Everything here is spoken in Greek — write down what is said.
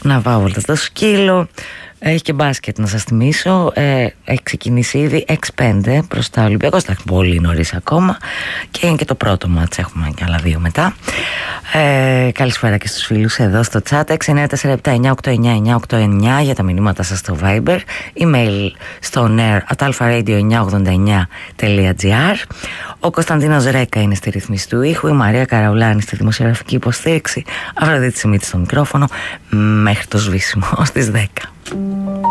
να πάω βόλτα στο σκύλο. Έχει και μπάσκετ να σας θυμίσω. Έχει ξεκινήσει ήδη 6-5 προς τα Ολυμπιακός. Θα έχουμε πολύ νωρίς ακόμα. Και είναι και το πρώτο μάτς. Έχουμε και άλλα 2 μετά. Καλησπέρα και στους φίλους εδώ στο chat. 694-7989989 για τα μηνύματα σας στο Viber. Email στο nair@alpharadio989.gr. Ο Κωνσταντίνος Ρέκα είναι στη ρύθμιση του ήχου. Η Μαρία Καραουλάνη στη δημοσιογραφική υποστήριξη. Αφροδίτη Σιμίτη στο μικρόφωνο. Μέχρι το σβήσιμο στις 10.